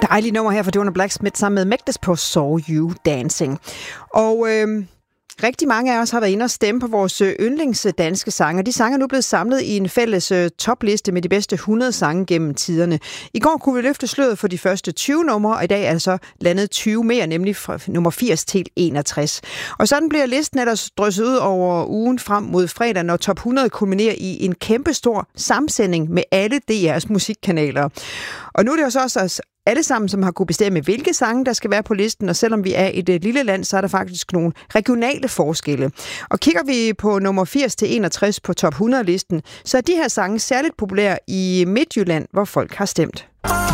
Dejlig nummer her fra Jonas Blacksmith sammen med Magdes på Saw You Dancing. Og rigtig mange af os har været inde og stemme på vores yndlingsdanske sange. De sange er nu blevet samlet i en fælles topliste med de bedste 100 sange gennem tiderne. I går kunne vi løfte sløret for de første 20 numre, og i dag er der så landet 20 mere, nemlig fra nummer 80 til 61. Og sådan bliver listen ellers drysset ud over ugen frem mod fredag, når top 100 kulminerer i en kæmpestor samsending med alle DR's musikkanaler. Og nu er det jo så også alle sammen, som har kunne bestemme, hvilke sange, der skal være på listen, og selvom vi er et lille land, så er der faktisk nogle regionale forskelle. Og kigger vi på nummer 80 til 61 på top 100-listen, så er de her sange særligt populære i Midtjylland, hvor folk har stemt.